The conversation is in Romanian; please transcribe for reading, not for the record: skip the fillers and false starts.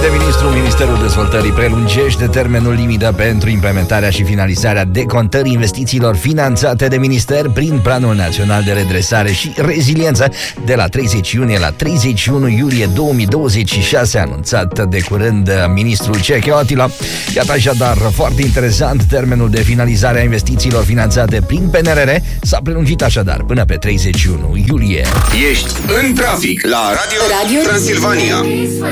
de Ministru, Ministerul Dezvoltării prelungește termenul limită pentru implementarea și finalizarea decontării investițiilor finanțate de minister prin Planul Național de Redresare și Reziliență de la 30 iunie la 31 iulie 2026, anunțat de curând ministrul Ceche Otila. Iată așadar, foarte interesant, termenul de finalizare a investițiilor finanțate prin PNRR s-a prelungit așadar până pe 31 iulie. Ești în trafic la Radio Transilvania.